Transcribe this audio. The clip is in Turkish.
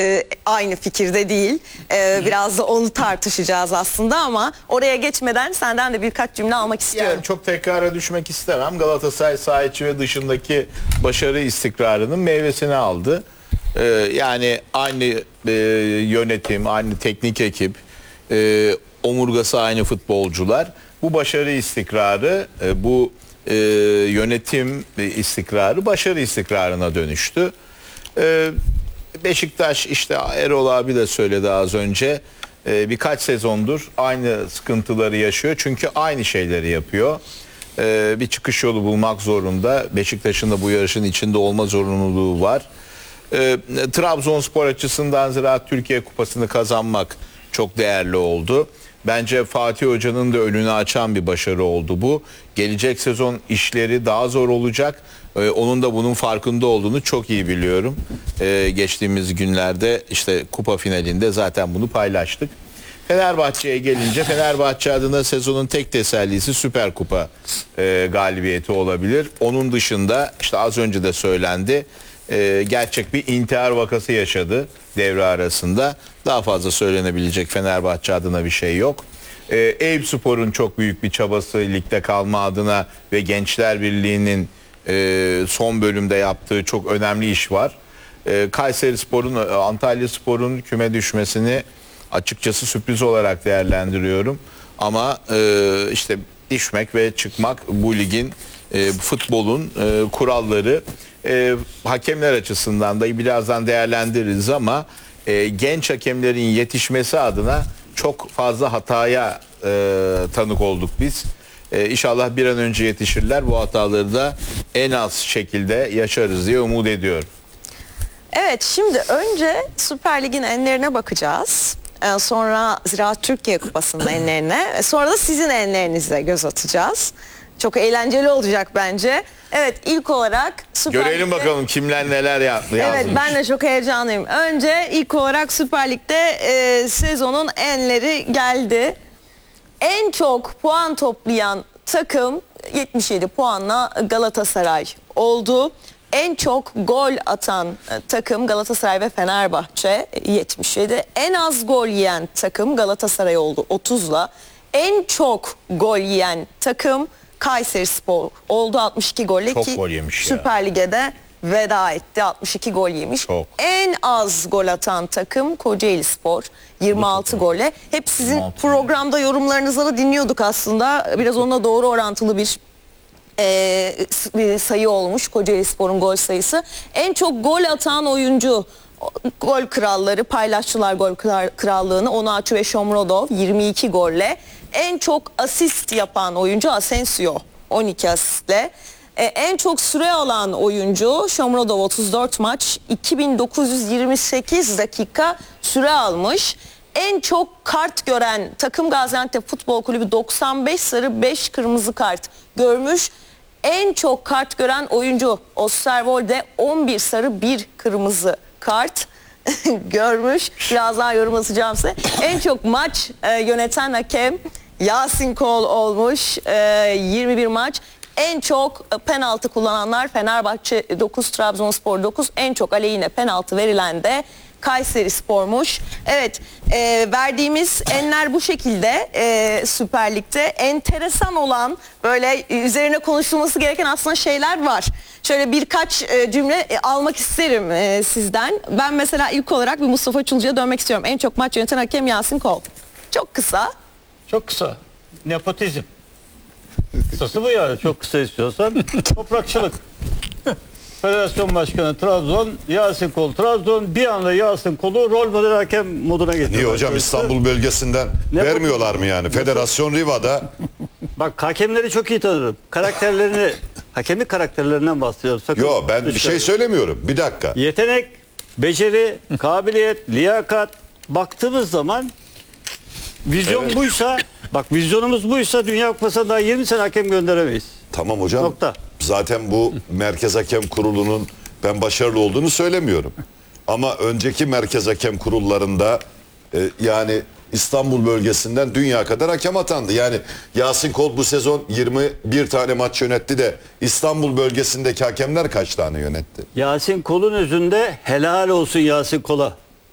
aynı fikirde değil. Biraz da onu tartışacağız aslında ama oraya geçmeden senden de birkaç cümle almak istiyorum. Yani çok tekrara düşmek istemem. Galatasaray saha içi ve dışındaki başarı istikrarının meyvesini aldı. Yani aynı yönetim, aynı teknik ekip, omurgası aynı futbolcular. Bu başarı istikrarı, bu yönetim istikrarı başarı istikrarına dönüştü. Beşiktaş, işte Erol abi de söyledi az önce, birkaç sezondur aynı sıkıntıları yaşıyor. Çünkü aynı şeyleri yapıyor. Bir çıkış yolu bulmak zorunda. Beşiktaş'ın da bu yarışın içinde olma zorunluluğu var. Trabzonspor açısından Ziraat Türkiye Kupası'nı kazanmak çok değerli oldu. Bence Fatih Hoca'nın da önünü açan bir başarı oldu bu. Gelecek sezon işleri daha zor olacak. Onun da bunun farkında olduğunu çok iyi biliyorum. Geçtiğimiz günlerde işte kupa finalinde zaten bunu paylaştık. Fenerbahçe'ye gelince, Fenerbahçe adına sezonun tek tesellisi Süper Kupa galibiyeti olabilir. Onun dışında işte az önce de söylendi, gerçek bir intihar vakası yaşadı devre arasında. Daha fazla söylenebilecek Fenerbahçe adına bir şey yok. Eyüpspor'un çok büyük bir çabası ligde kalma adına ve Gençler Birliği'nin son bölümde yaptığı çok önemli iş var. Kayserispor'un, Antalyaspor'un küme düşmesini açıkçası sürpriz olarak değerlendiriyorum. Ama işte düşmek ve çıkmak bu ligin, futbolun kuralları. Hakemler açısından da birazdan değerlendiririz ama genç hakemlerin yetişmesi adına çok fazla hataya tanık olduk biz. İnşallah bir an önce yetişirler. Bu hataları da en az şekilde yaşarız diye umut ediyorum. Evet, şimdi önce Süper Lig'in enlerine bakacağız. Sonra Ziraat Türkiye Kupası'nın enlerine, sonra da sizin enlerinize göz atacağız. Çok eğlenceli olacak bence. Evet, ilk olarak Süper Görelim Lig'de... bakalım kimler neler yazmış. Evet, ben de çok heyecanlıyım. Önce ilk olarak Süper Lig'de sezonun enleri geldi. En çok puan toplayan takım 77 puanla Galatasaray oldu. En çok gol atan takım Galatasaray ve Fenerbahçe 77. En az gol yiyen takım Galatasaray oldu 30'la. En çok gol yiyen takım Kayserispor oldu 62 golle çok ki gol yemiş Süper Lig'e de veda etti. 62 gol yemiş. Çok. En az gol atan takım Kocaelispor 26 golle. Hep sizin 26. programda yorumlarınızı da dinliyorduk aslında. Biraz onunla doğru orantılı bir sayı olmuş Kocaelispor'un gol sayısı. En çok gol atan oyuncu, gol kralları paylaştılar gol krallığını. Onaçu ve Shomurodov 22 golle. En çok asist yapan oyuncu Asensio 12 asistle. En çok süre alan oyuncu Shomurodov 34 maç 2928 dakika süre almış. En çok kart gören takım Gaziantep Futbol Kulübü 95 sarı 5 kırmızı kart görmüş. En çok kart gören oyuncu Osterwolde 11 sarı 1 kırmızı kart görmüş. Biraz daha yorum atacağım size. En çok maç yöneten hakem Yasin Kol olmuş. 21 maç. En çok penaltı kullananlar Fenerbahçe 9, Trabzonspor 9. En çok aleyhine penaltı verilen de Kayserispor'muş. Evet, verdiğimiz enler bu şekilde Süper Lig'de. Enteresan olan, böyle üzerine konuşulması gereken aslında şeyler var. Şöyle birkaç cümle almak isterim sizden. Ben mesela ilk olarak bir Mustafa Çulcu'ya dönmek istiyorum. En çok maç yöneten hakem Yasin Kol. Çok kısa. Çok kısa. Nepotizm. Kısası bu yani. Çok kısa istiyorsan. Toprakçılık. Federasyon Başkanı Trabzon, Yasin Kol Trabzon, bir anda Yasin Kol'u rol model hakem moduna getiriyor. Niye hocam, İstanbul bölgesinden vermiyorlar mı yani? Federasyon Riva'da. Bak, hakemleri çok iyi tanırım. Karakterlerini, hakemlik karakterlerinden bahsediyorum. Sakın Yo, ben bir şey söylemiyorum. Bir dakika. Yetenek, beceri, kabiliyet, liyakat, baktığımız zaman vizyon Evet. buysa, bak vizyonumuz buysa Dünya Kupası'na daha 20 sene hakem gönderemeyiz. Tamam hocam. Nokta. Zaten bu Merkez Hakem Kurulu'nun ben başarılı olduğunu söylemiyorum. Ama önceki Merkez Hakem Kurullarında yani İstanbul bölgesinden dünya kadar hakem atandı. Yani Yasin Kol bu sezon 21 tane maç yönetti de İstanbul bölgesindeki hakemler kaç tane yönetti? Yasin Kol'un özünde helal olsun Yasin Kol'a.